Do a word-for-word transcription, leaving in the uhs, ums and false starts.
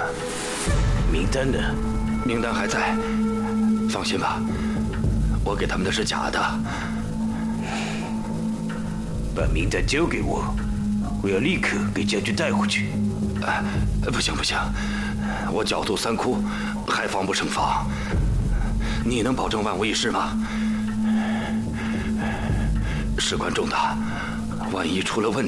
名单呢？ 名单还在，放心吧，我给他们的是假的。 把名单交给我，我要立刻给将军带回去。 哎，不行不行，我狡兔三窟，还防不胜防。你能保证万无一失吗？事关重大，万一出了问